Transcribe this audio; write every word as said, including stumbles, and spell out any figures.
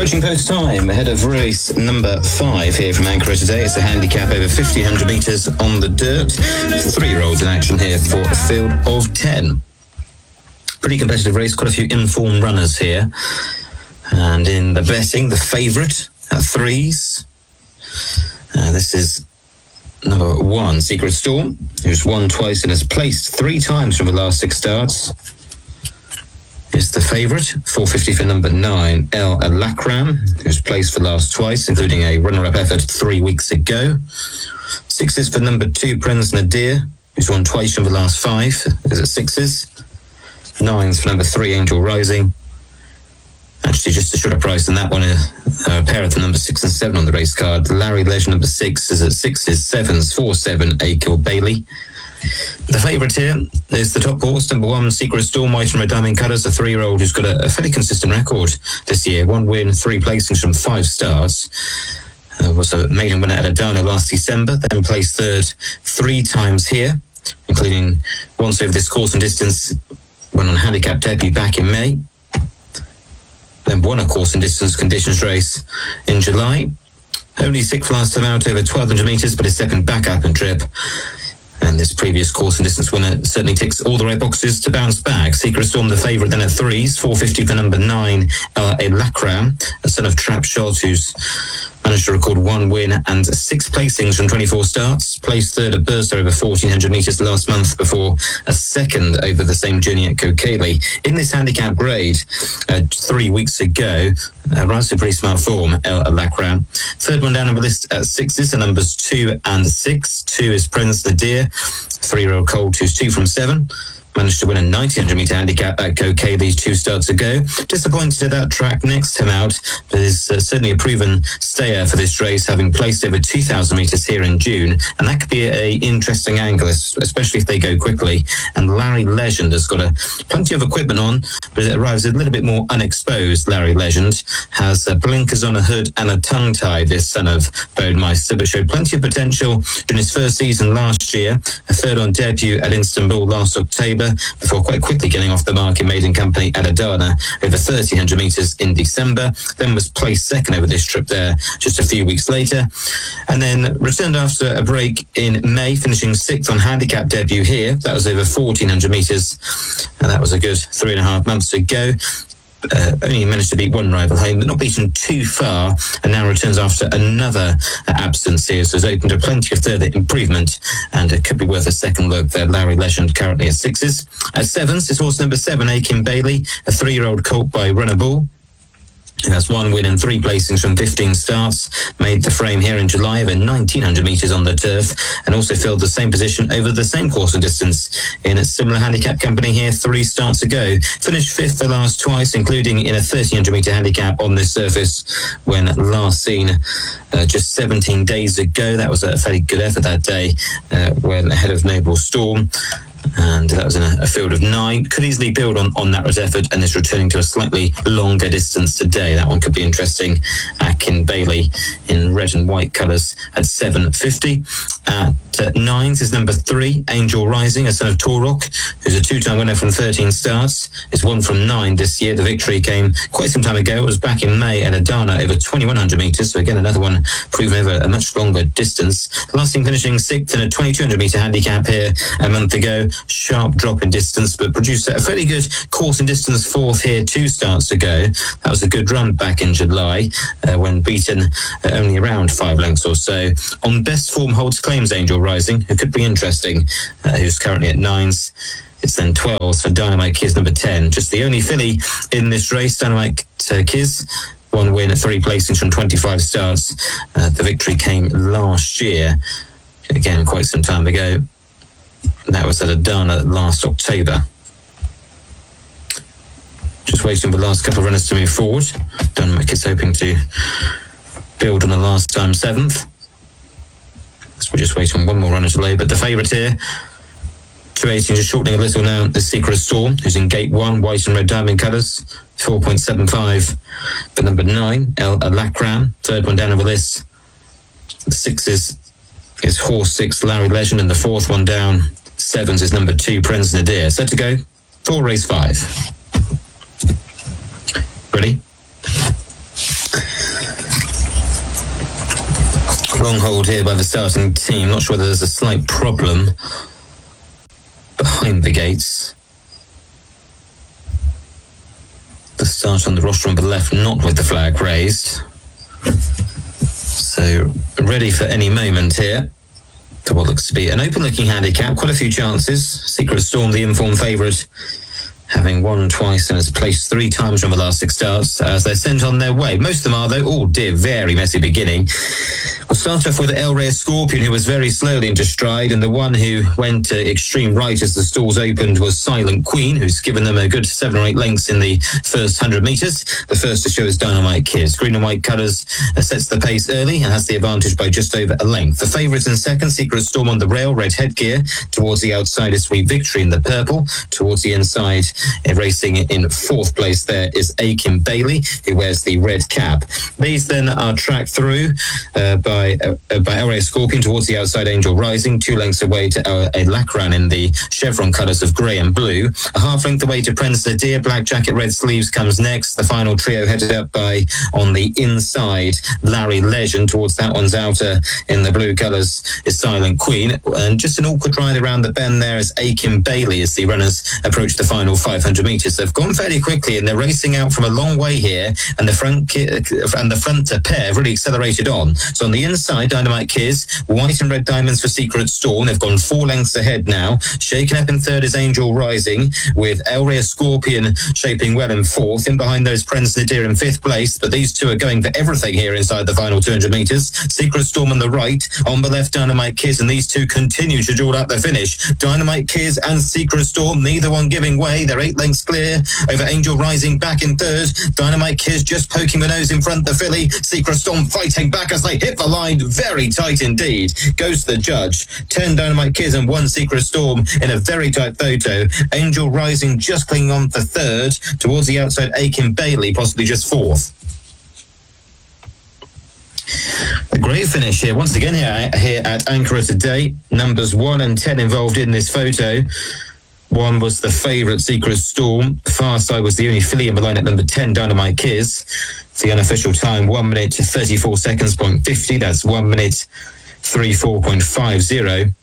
Approaching post time ahead of race number five here from Ankara today. It's a handicap over fifteen hundred metres on the dirt. Three-year-olds in action here for a field of ten. Pretty competitive race, quite a few informed runners here. And in the betting, the favourite at threes. Uh, this is number one, Secret Storm, who's won twice and has placed three times from the last six starts. Is the favourite. four fifty for number nine, El Alakram, who's placed for last twice, including a runner-up effort three weeks ago. Sixes for number two, Prince Nadir, who's won twice from the last five, is at sixes. Nines for number three, Angel Rising. Actually, just a shorter price than that one, a, a pair of the number six and seven on the race card. Larry Legend, number six, is at sixes. Sevens, four, seven, Akil Bailey. The favourite here is the top horse, number one, Secret Storm, White and Red Diamond Colours, a three-year-old who's got a, a fairly consistent record this year. One win, three placings from five starts. Uh, was a maiden winner at Adana last December, then placed third three times here, including once over this course and distance, went on handicap debut back in May. Then won a course and distance conditions race in July. Only sixth last time out over twelve hundred metres, but his second back-up trip. And this previous course and distance winner certainly ticks all the right boxes to bounce back. Secret Storm, the favourite, then at threes. four fifty for number nine, El Alakram, a son of Trap Shot, who's managed to record one win and six placings from twenty-four starts. Placed third at Bursa over fourteen hundred metres last month before a second over the same journey at Kokeli. In this handicap grade, uh, three weeks ago, uh, runs to pretty smart form, El Alakram. Third one down on the list at sixes, the numbers two and six. Two is Prince Nadir, three-year-old colt who's two from seven. Managed to win a nineteen hundred metre handicap at Kokeli two starts ago. Disappointed at that track next time out, but is uh, certainly a proven stayer for this race, having placed over two thousand metres here in June. And that could be a interesting angle, especially if they go quickly. And Larry Legend has got a plenty of equipment on, but it arrives a little bit more unexposed. Larry Legend has uh, blinkers on a hood and a tongue tie, this son of Bodemeister, but showed plenty of potential in his first season last year. A third on debut at Istanbul last October, before quite quickly getting off the mark in maiden company at Adana over thirteen hundred metres in December. Then was placed second over this trip there just a few weeks later. And then returned after a break in May, finishing sixth on handicap debut here. That was over fourteen hundred metres, and that was a good three and a half months ago. Uh, only managed to beat one rival home, but not beaten too far, and now returns after another uh, absence here, so it's open to plenty of further improvement, and it could be worth a second look there. Larry Legend currently at sixes. At sevens is horse number seven, Akin Bailey, a three-year-old colt by Runner Bull. He has one win and three placings from fifteen starts. Made the frame here in July over nineteen hundred metres on the turf, and also filled the same position over the same course and distance in a similar handicap company here three starts ago. Finished fifth the last twice, including in a thirteen hundred metre handicap on this surface when last seen uh, just seventeen days ago. That was a fairly good effort that day uh, when ahead of Noble Storm. And that was in a, a field of nine. Could easily build on, on that effort and is returning to a slightly longer distance today. That one could be interesting. Akin Bailey in red and white colours at seven fifty. At uh, nines is number three, Angel Rising, a son of Torok, who's a two-time winner from thirteen starts. It's one from nine this year. The victory came quite some time ago. It was back in May at Adana over twenty-one hundred metres. So again, another one proven over a much longer distance. Last thing finishing sixth in a twenty-two hundred metre handicap here a month ago. Sharp drop in distance, but produced a fairly good course and distance fourth here two starts ago. That was a good run back in July uh, when beaten uh, only around five lengths or so. On best form holds claims Angel Rising, who could be interesting, uh, who's currently at nines. It's then twelve for Dynamite Kiz number ten. Just the only filly in this race, Dynamite uh, Kiz. One win at three placings from twenty-five starts. Uh, the victory came last year, again quite some time ago. That was at Adana last October. Just waiting for the last couple of runners to move forward. Dynamite is hoping to build on the last time seventh. So we're just waiting on one more runner to load. But the favourite here, two eighteen, just shortening a little now, the Secret Storm, who's in gate one, white and red diamond colours, four point seven five. The number nine, El Alakram, third one down on the list. The sixes is horse six, Larry Legend, and the fourth one down, sevens, is number two, Prince Nadir. Set to go for race five. Ready? Long hold here by the starting team. Not sure whether there's a slight problem behind the gates. The start on the rostrum on the left, not with the flag raised. So ready for any moment here to what looks to be an open-looking handicap. Quite a few chances. Secret Storm, the informed favourite, having won twice and has placed three times from the last six starts as they're sent on their way. Most of them are, though. Oh dear, very messy beginning. We'll start off with El Rey Scorpion, who was very slowly into stride, and the one who went to extreme right as the stalls opened was Silent Queen, who's given them a good seven or eight lengths in the first one hundred metres. The first to show is Dynamite Kiss. Green and white colours uh, sets the pace early and has the advantage by just over a length. The favourite in second, Secret Storm on the rail, red headgear. Towards the outside is Sweet Victory in the purple. Towards the inside, uh, racing in fourth place there is Aiken Bailey, who wears the red cap. These then are tracked through uh, by uh, by El Rey Scorpion towards the outside, Angel Rising, two lengths away to uh, a Lacran in the chevron colours of grey and blue. A half length away to Prince Nadir, black jacket, red sleeves comes next. The final trio headed up by, on the inside, Larry Legend. Towards that one's outer in the blue colours is Silent Queen. And just an awkward ride around the bend there is Aiken Bailey as the runners approach the final five hundred metres. They've gone fairly quickly and they're racing out from a long way here, and the front ki- and the front pair have really accelerated on. So on the inside, Dynamite Kiss, white and red diamonds for Secret Storm. They've gone four lengths ahead now. Shaken up in third is Angel Rising, with El Rey Scorpion shaping well in fourth. In behind those, Prince Nadir in fifth place, but these two are going for everything here inside the final two hundred metres. Secret Storm on the right, on the left Dynamite Kiss, and these two continue to draw out the finish. Dynamite Kiss and Secret Storm, neither one giving way. They're eight lengths clear over Angel Rising back in third. Dynamite Kiss just poking the nose in front, the filly. Secret Storm fighting back as they hit the line very tight indeed. Goes to the judge. ten Dynamite Kiss and one Secret Storm in a very tight photo. Angel Rising just clinging on for third. Towards the outside, Aiken Bailey possibly just fourth. A great finish here once again here, here at Ankara today. Numbers one and ten involved in this photo. One was the favourite, Secret Storm. Far Side was the only filly in the line at number ten, Dynamite Kiss. The unofficial time, one minute thirty-four seconds point fifty. That's one minute thirty-four point five zero.